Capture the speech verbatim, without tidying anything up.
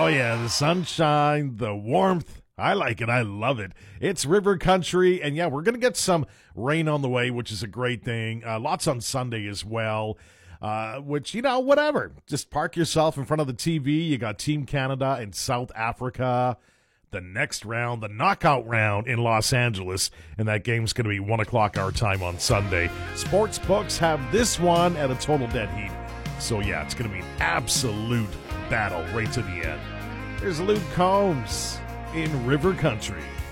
Oh, yeah, the sunshine, the warmth. I like it. I love it. It's river country, and yeah, we're going to get some rain on the way, which is a great thing. Uh, lots on Sunday as well, uh, which, you know, whatever. Just park yourself in front of the T V. You got Team Canada and South Africa. The next round, the knockout round in Los Angeles, and that game's going to be one o'clock our time on Sunday. Sports books have this one at a total dead heat. So, yeah, it's going to be an absolute battle right to the end. There's Luke Combs in River Country.